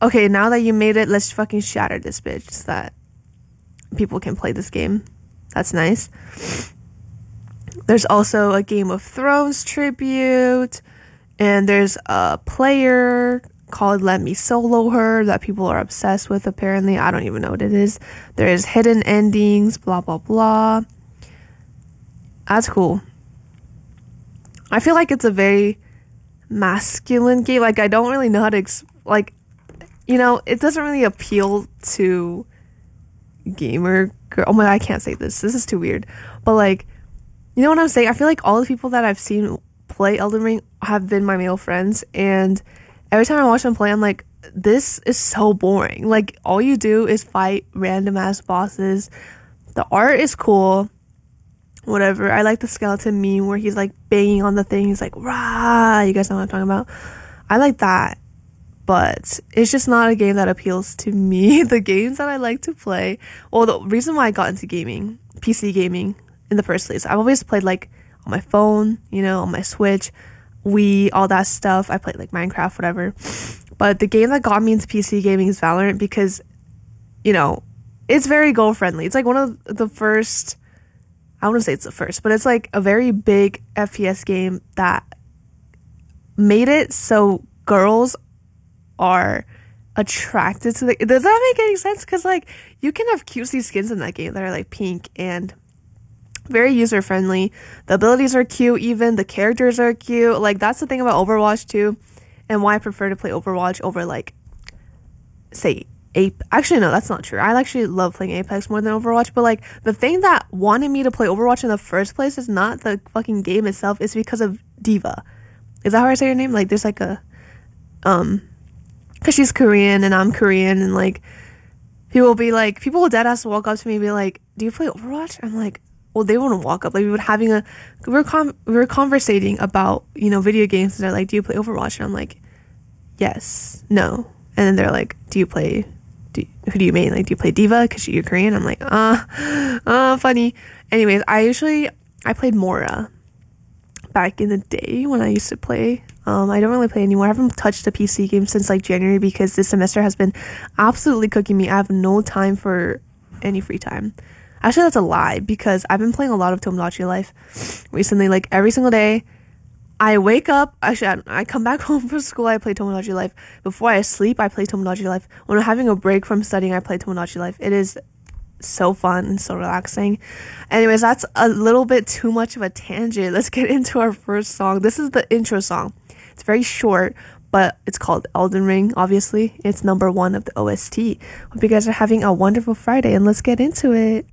Okay, now that you made it, let's fucking shatter this bitch so that people can play this game. That's nice. There's also a Game of Thrones tribute, and there's a player called Let Me Solo Her that people are obsessed with, apparently. I don't even know what it is. There's hidden endings, blah, blah, blah. That's cool. I feel like it's a very masculine game. Like, I don't really know how to, it doesn't really appeal to gamer girl. Oh my God, I can't say this. This is too weird. But, like, you know what I'm saying? I feel like all the people that I've seen play Elden Ring have been my male friends, and every time I watch them play, I'm like, this is so boring. Like, all you do is fight random ass bosses. The art is cool. Whatever. I like the skeleton meme where he's like banging on the thing. He's like, rah. You guys know what I'm talking about? I like that. But it's just not a game that appeals to me. The games that I like to play. Well, the reason why I got into gaming, PC gaming in the first place, I've always played like on my phone, on my Switch, Wii, all that stuff. I played like Minecraft, whatever. But the game that got me into PC gaming is Valorant because, it's very goal friendly. It's like one of the first, I wouldn't say it's the first, but it's like a very big FPS game that made it so girls are attracted to does that make any sense? Because like you can have cutesy skins in that game that are like pink and very user friendly. The abilities are cute, even the characters are cute. Like, that's the thing about Overwatch too, and why I prefer to play Overwatch over like, say, actually no, that's not true. I actually love playing Apex more than Overwatch. But like, the thing that wanted me to play Overwatch in the first place is not the fucking game itself. It's because of Diva. Is that how I say her name? Like, there's like a because she's Korean and I'm Korean, and like people will dead ass walk up to me and be like, do you play Overwatch? I'm like, well, they wouldn't walk up. Like, we were conversating about, video games, and they're like, do you play Overwatch? And I'm like, yes, no. And then they're like, who do you mean? Like, do you play Diva because you're Korean? I'm like, funny. Anyways, I played Mora back in the day when I used to play. I don't really play anymore. I haven't touched a PC game since like January because this semester has been absolutely cooking me. I have no time for any free time. Actually, that's a lie because I've been playing a lot of Tomodachi Life recently. Like, every single day, I wake up. Actually, I come back home from school, I play Tomodachi Life. Before I sleep, I play Tomodachi Life. When I'm having a break from studying, I play Tomodachi Life. It is so fun and so relaxing. Anyways, that's a little bit too much of a tangent. Let's get into our first song. This is the intro song. It's very short, but it's called Elden Ring, obviously. It's number 1 of the OST. Hope you guys are having a wonderful Friday, and let's get into it.